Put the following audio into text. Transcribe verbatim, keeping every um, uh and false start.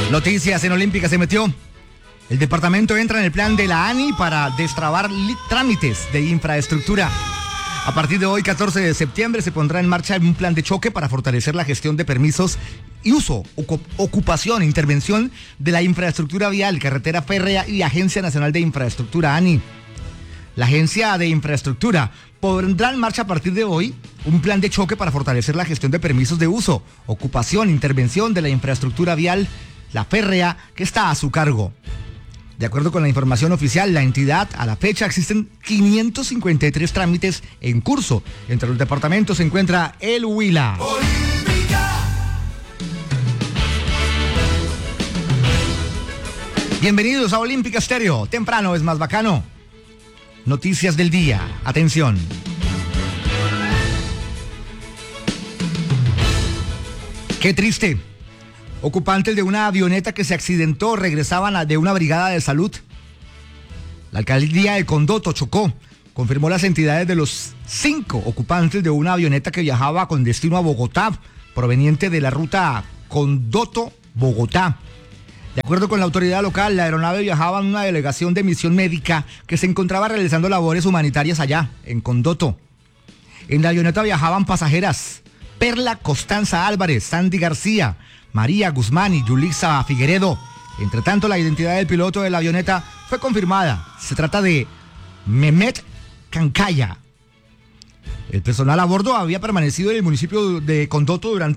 Noticias en Olímpica se metió. El departamento entra en el plan de la ANI para destrabar trámites de infraestructura. A partir de hoy, catorce de septiembre, se pondrá en marcha un plan de choque para fortalecer la gestión de permisos y uso, ocupación, intervención de la infraestructura vial, carretera férrea y Agencia Nacional de Infraestructura, ANI. La Agencia de Infraestructura pondrá en marcha a partir de hoy un plan de choque para fortalecer la gestión de permisos de uso, ocupación, intervención de la infraestructura vial, la férrea, que está a su cargo. De acuerdo con la información oficial, la entidad, a la fecha existen quinientos cincuenta y tres trámites en curso. Entre los departamentos se encuentra el Huila. Olímpica. Bienvenidos a Olímpica Estéreo. Temprano es más bacano. Noticias del día. Atención. Qué triste. Ocupantes de una avioneta que se accidentó regresaban de una brigada de salud. La alcaldía de Condoto, Chocó, confirmó las entidades de los cinco ocupantes de una avioneta que viajaba con destino a Bogotá, proveniente de la ruta Condoto-Bogotá. De acuerdo con la autoridad local, la aeronave viajaba en una delegación de misión médica que se encontraba realizando labores humanitarias allá, en Condoto. En la avioneta viajaban pasajeras Perla Costanza Álvarez, Sandy García, María Guzmán y Yulisa Figueredo. Entre tanto, la identidad del piloto de la avioneta fue confirmada. Se trata de Mehmet Cancaya. El personal a bordo había permanecido en el municipio de Condoto durante